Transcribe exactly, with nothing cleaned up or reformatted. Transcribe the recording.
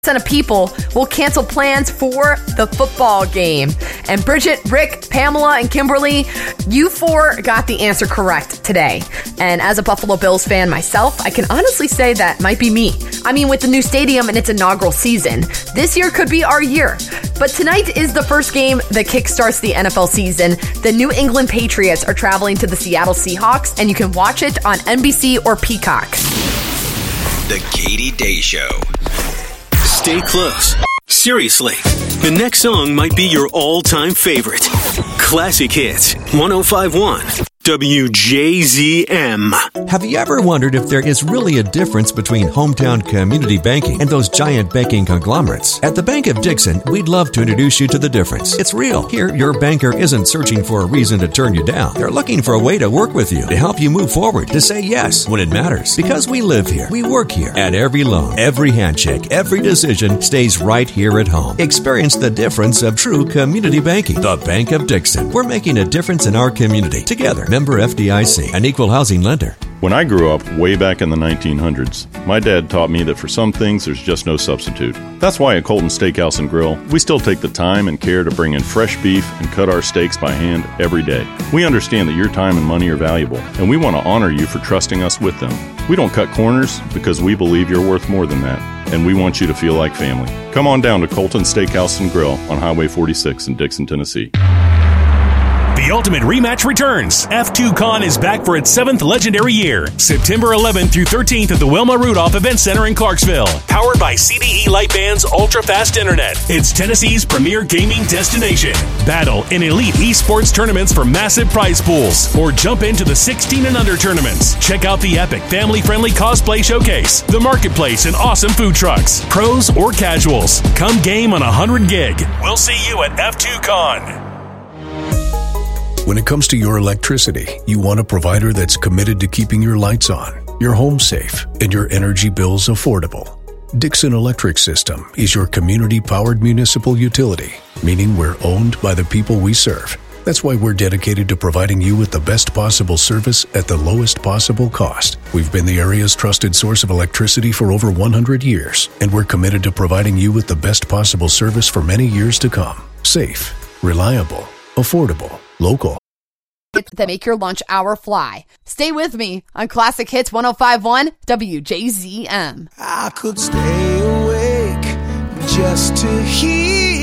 of people will cancel plans for the football game. And Bridget, Rick, Pamela, and Kimberly, you four got the answer correct today. And as a Buffalo Bills fan myself, I can honestly say that might be me. I mean, with the new stadium and its inaugural season, this year could be our year. But tonight is the first game that kickstarts the N F L season. The New England Patriots are traveling to the Seattle Seahawks, and you can watch it on N B C or Peacock. The Katie Day Show. Stay close. Seriously, the next song might be your all-time favorite. Classic Hits, one oh five point one W J Z M. Have you ever wondered if there is really a difference between hometown community banking and those giant banking conglomerates? At the Bank of Dixon, we'd love to introduce you to the difference. It's real. Here, your banker isn't searching for a reason to turn you down. They're looking for a way to work with you, to help you move forward, to say yes when it matters. Because we live here, we work here, and every loan, every handshake, every decision stays right here at home. Experience the difference of true community banking. The Bank of Dixon. We're making a difference in our community. Together. Member F D I C, an equal housing lender. When I grew up way back in the nineteen hundreds, my dad taught me that for some things there's just no substitute. That's why at Colton Steakhouse and Grill, we still take the time and care to bring in fresh beef and cut our steaks by hand every day. We understand that your time and money are valuable, and we want to honor you for trusting us with them. We don't cut corners because we believe you're worth more than that, and we want you to feel like family. Come on down to Colton Steakhouse and Grill on Highway forty-six in Dixon, Tennessee. The Ultimate Rematch returns. F two Con is back for its seventh legendary year. September eleventh through thirteenth at the Wilma Rudolph Event Center in Clarksville. Powered by C D E Lightband's ultra-fast internet. It's Tennessee's premier gaming destination. Battle in elite esports tournaments for massive prize pools. Or jump into the sixteen and under tournaments. Check out the epic family-friendly cosplay showcase, the marketplace, and awesome food trucks. Pros or casuals. Come game on one hundred gig. We'll see you at F two Con. When it comes to your electricity, you want a provider that's committed to keeping your lights on, your home safe, and your energy bills affordable. Dixon Electric System is your community-powered municipal utility, meaning we're owned by the people we serve. That's why we're dedicated to providing you with the best possible service at the lowest possible cost. We've been the area's trusted source of electricity for over one hundred years, and we're committed to providing you with the best possible service for many years to come. Safe, reliable, affordable, local. That make your lunch hour fly. Stay with me on Classic Hits one oh five point one W J Z M. I could stay awake just to hear